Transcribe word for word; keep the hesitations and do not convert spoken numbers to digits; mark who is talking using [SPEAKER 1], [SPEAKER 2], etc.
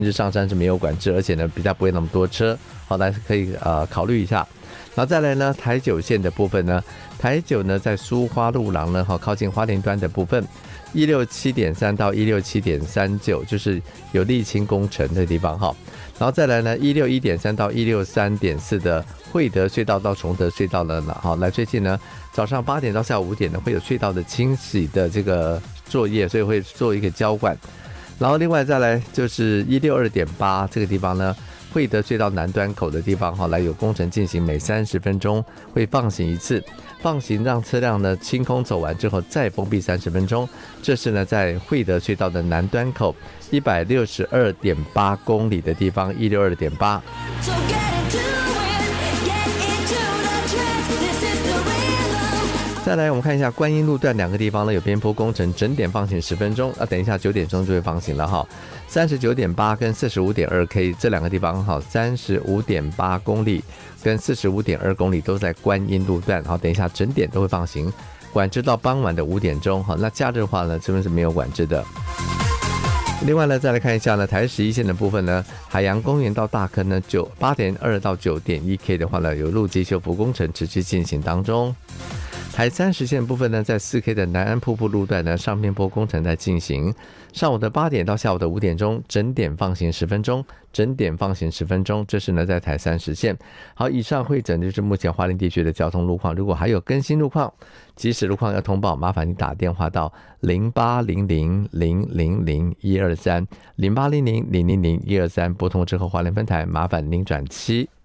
[SPEAKER 1] 日上山是没有管制，而且呢比较不会那么多车，好，大家可以呃考虑一下。然后再来呢，台九线的部分呢，台九呢在苏花路廊呢，哈，靠近花莲端的部分，一六七点三到一六七点三九，就是有沥青工程的地方哈。然后再来呢，一六一点三到一六三点四的惠德隧道到崇德隧道呢，好，来最近呢早上八点到下午五点呢会有隧道的清洗的这个作业，所以会做一个浇灌。然后另外再来就是一六二点八这个地方呢。惠德隧道南端口的地方哈，来有工程进行，每三十分钟会放行一次，放行让车辆呢清空走完之后再封闭三十分钟。这是呢在惠德隧道的南端口一百六十二点八公里的地方，一六二点八。再来我们看一下观音路段两个地方呢有边坡工程，整点放行十分钟，啊，等一下九点钟就会放行了哈。三十九点八跟四十五点二 K 这两个地方哈，三十五点八公里跟四十五点二公里都在观音路段，好，等一下整点都会放行，管制到傍晚的五点钟，好，那假日的话呢这边是没有管制的。另外呢，再来看一下呢，台十一线的部分呢，海洋公园到大坑呢，九八点二到九点一 K 的话呢，有路基修复工程持续进行当中。台三十线部分呢，在 四 K 的南安瀑布路段呢，上边坡工程在进行。上午的八点到下午的五点钟，整点放行十分钟，整点放行十分钟。这是呢在台三十线。好，以上会诊就是目前花莲地区的交通路况。如果还有更新路况、即时路况要通报，麻烦你打电话到零八零零零零零一二三零八零零零零零一二三，拨通之后花莲分台，麻烦您转七。